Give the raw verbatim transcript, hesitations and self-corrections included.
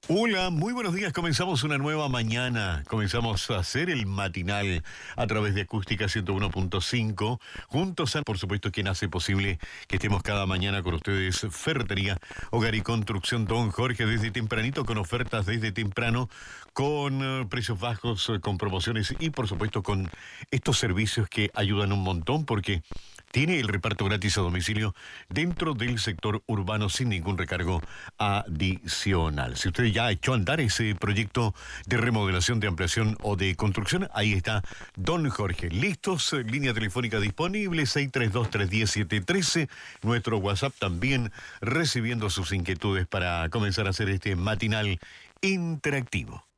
Hola, muy buenos días. Comenzamos una nueva mañana. Comenzamos a hacer el matinal a través de Acústica ciento uno punto cinco. Juntos a, por supuesto, quien hace posible que estemos cada mañana con ustedes. Ferretería, Hogar y Construcción Don Jorge, desde tempranito, con ofertas desde temprano, con uh, precios bajos, uh, con promociones y, por supuesto, con estos servicios que ayudan un montón porque tiene el reparto gratis a domicilio dentro del sector urbano sin ningún recargo adicional. Si usted ya ha hecho andar ese proyecto de remodelación, de ampliación o de construcción, ahí está Don Jorge. Listos, línea telefónica disponible, seis tres dos, tres uno cero, siete uno tres. Nuestro WhatsApp también recibiendo sus inquietudes para comenzar a hacer este matinal interactivo.